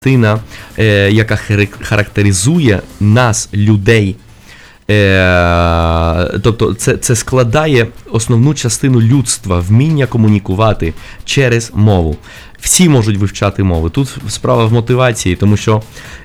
частина, яка характеризує нас, людей. Тобто це складає основну частину людства, вміння комунікувати через мову. Всі можуть вивчати мови. Тут справа в мотивації, тому що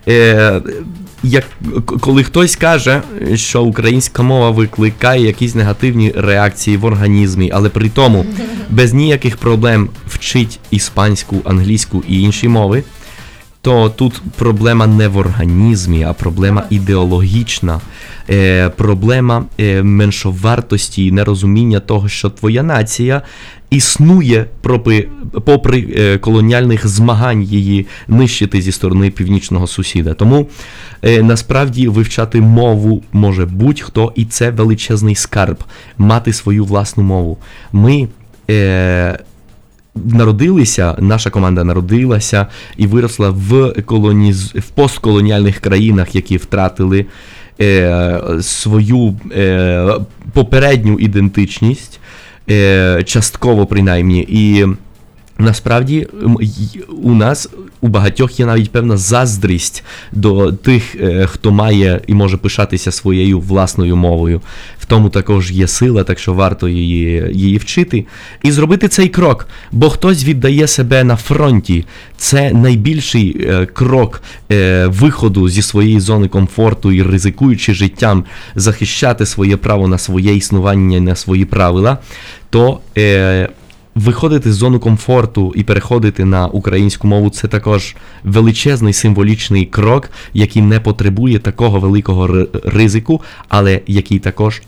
коли хтось каже, що українська мова викликає якісь негативні реакції в організмі, але при тому без ніяких проблем вчить іспанську, англійську і інші мови, то тут проблема не в організмі, а проблема ідеологічна, проблема меншовартості і нерозуміння того, що твоя нація існує попри колоніальних змагань її нищити зі сторони північного сусіда. Тому насправді вивчати мову може будь-хто, і це величезний скарб – мати свою власну мову. Ми народилися, наша команда народилася і виросла в постколоніальних країнах, які втратили свою попередню ідентичність, частково принаймні. І насправді у багатьох є навіть певна заздрість до тих, хто має і може пишатися своєю власною мовою. В тому також є сила, так що варто її вчити. І зробити цей крок, бо хтось віддає себе на фронті. Це найбільший крок виходу зі своєї зони комфорту і, ризикуючи життям, захищати своє право на своє існування, на свої правила, то виходити з зони комфорту і переходити на українську мову – це також величезний символічний крок, який не потребує такого великого ризику, але який також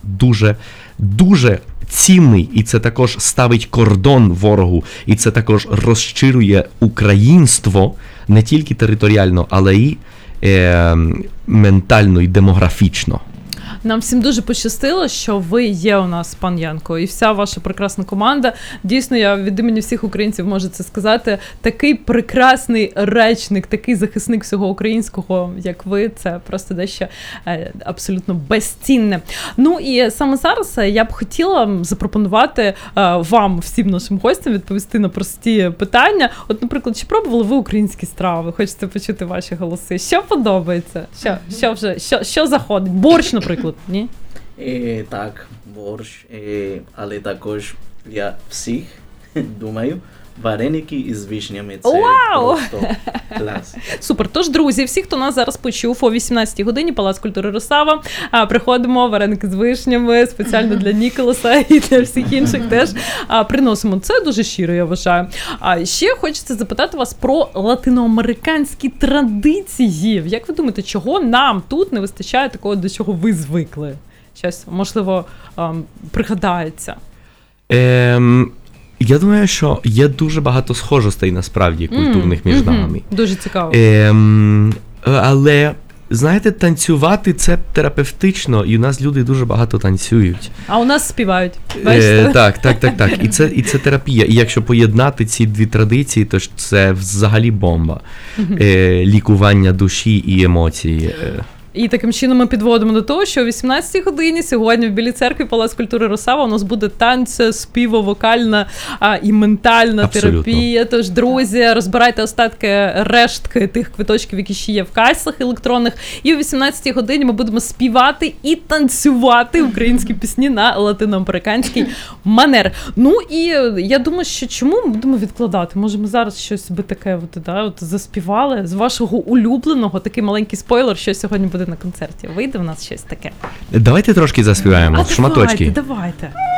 дуже цінний, і це також ставить кордон ворогу, і це також розширює українство не тільки територіально, але і ментально і демографічно. Нам всім дуже пощастило, що ви є у нас, пан Янко, і вся ваша прекрасна команда. Дійсно, я від імені всіх українців можу це сказати. Такий прекрасний речник, такий захисник всього українського, як ви, це просто дещо абсолютно безцінне. Ну і саме зараз я б хотіла запропонувати вам, всім нашим гостям, відповісти на прості питання. От, наприклад, чи пробували ви українські страви? Хочете почути ваші голоси? Що подобається? Що заходить? Борщ, наприклад. Ні? Так, борщ, але також я всіх думаю, вареники із вишнями – це просто клас. Супер. Тож, друзі, всі, хто нас зараз почув, о 18-й годині, Палац культури Росава, приходимо, вареники з вишнями, спеціально для Ніколаса і для всіх інших теж приносимо. Це дуже щиро, я вважаю. А ще хочеться запитати вас про латиноамериканські традиції. Як ви думаєте, чого нам тут не вистачає такого, до чого ви звикли? Щось, можливо, пригадається? Я думаю, що є дуже багато схожостей, насправді, культурних між нами. Дуже цікаво. Але, знаєте, танцювати – це терапевтично, і у нас люди дуже багато танцюють. А у нас співають. Бачите? Так. І це терапія. І якщо поєднати ці дві традиції, то це взагалі бомба. Лікування душі і емоцій. І таким чином ми підводимо до того, що о 18-й годині сьогодні в Білій церкві Палац культури Росава у нас буде співо-вокальна і ментальна терапія. Тож, друзі, розбирайте рештки тих квиточків, які ще є в касах електронних. І о 18-й годині ми будемо співати і танцювати українські пісні на латиноамериканський манер. Ну і я думаю, що чому ми будемо відкладати? Може, ми зараз щось би таке заспівали з вашого улюбленого, такий маленький спойлер, що сьогодні буде на концерті. Вийде в нас щось таке? Давайте трошки заспіваємо, шматочки. Давайте.